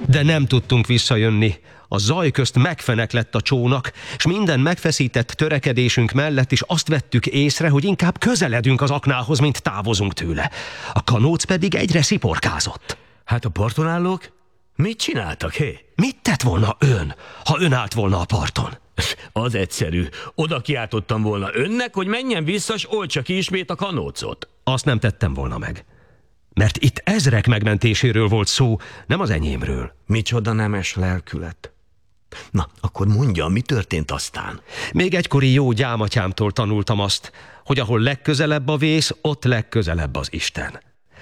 De nem tudtunk visszajönni. A zaj közt megfeneklett a csónak, s minden megfeszített törekedésünk mellett is azt vettük észre, hogy inkább közeledünk az aknához, mint távozunk tőle. A kanóc pedig egyre sziporkázott. Hát a parton állók mit csináltak, hé? Mit tett volna ön, ha ön állt volna a parton? Az egyszerű. Oda kiáltottam volna önnek, hogy menjen vissza, s oltsa ki ismét a kanócot. Azt nem tettem volna meg. Mert itt ezrek megmentéséről volt szó, nem az enyémről. Micsoda nemes lelkület. Na, akkor mondja, mi történt aztán? Még egykori jó gyámatyámtól tanultam azt, hogy ahol legközelebb a vész, ott legközelebb az Isten.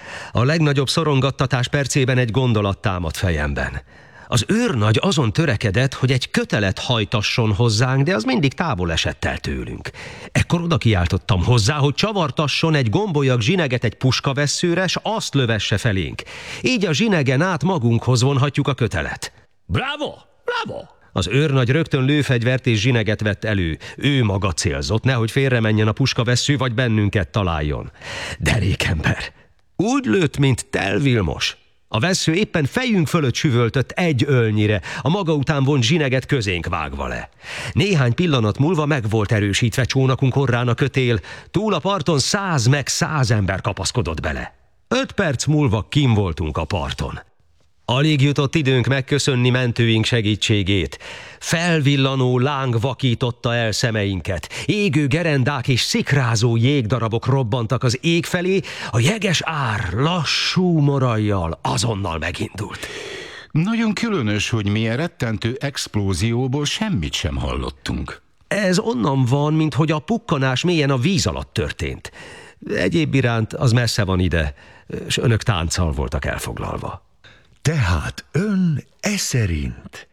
A legnagyobb szorongattatás percében egy gondolat támadt fejemben. Az őrnagy azon törekedett, hogy egy kötelet hajtasson hozzánk, de az mindig távol esett el tőlünk. Ekkor oda kiáltottam hozzá, hogy csavartasson egy gombolyak zsineget egy puskavesszőre, s azt lövesse felénk. Így a zsinegen át magunkhoz vonhatjuk a kötelet. Bravo! Bravo! Az őrnagy rögtön lőfegyvert és zsineget vett elő. Ő maga célzott, nehogy félremenjen a puskavessző, vagy bennünket találjon. Derékember! Úgy lőtt, mint Tel Vilmos. A vessző éppen fejünk fölött süvöltött egy ölnyire, a maga után vont zsineget közénk vágva le. Néhány pillanat múlva meg volt erősítve csónakunk orrán a kötél, túl a parton 100 meg 100 ember kapaszkodott bele. 5 perc múlva kinn voltunk a parton. Alig jutott időnk megköszönni mentőink segítségét. Felvillanó láng vakította el szemeinket. Égő gerendák és szikrázó jégdarabok robbantak az ég felé, a jeges ár lassú morajjal azonnal megindult. Nagyon különös, hogy milyen rettentő explózióból semmit sem hallottunk. Ez onnan van, minthogy a pukkanás mélyen a víz alatt történt. Egyéb iránt az messze van ide, és önök tánccal voltak elfoglalva. Tehát ön szerint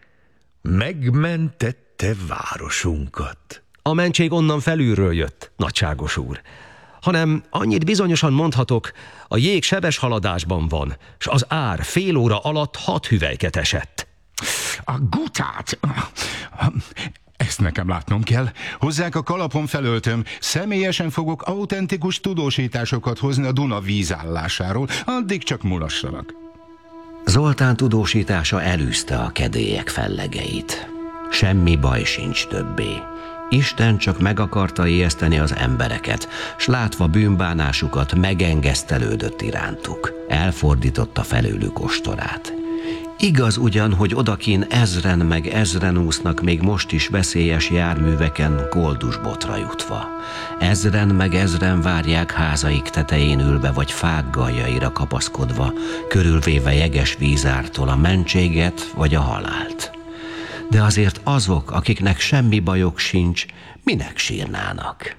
megmentette városunkat? A mentség onnan felülről jött, nagyságos úr. Hanem annyit bizonyosan mondhatok, a jég sebes haladásban van, s az ár fél óra alatt 6 hüvelyket esett. A gutát! Ezt nekem látnom kell. Hozzák a kalapon felöltöm. Személyesen fogok autentikus tudósításokat hozni a Duna vízállásáról. Addig csak mulassanak. Zoltán tudósítása elűzte a kedélyek fellegeit. Semmi baj sincs többé. Isten csak meg akarta ijeszteni az embereket, s látva bűnbánásukat megengesztelődött irántuk. Elfordította felőlük ostorát. Igaz ugyan, hogy odakin ezren meg ezren úsznak még most is veszélyes járműveken koldusbotra jutva. Ezren meg ezren várják házaik tetején ülve vagy fák galjaira kapaszkodva, körülvéve jeges vízártól a mentséget vagy a halált. De azért azok, akiknek semmi bajok sincs, minek sírnának?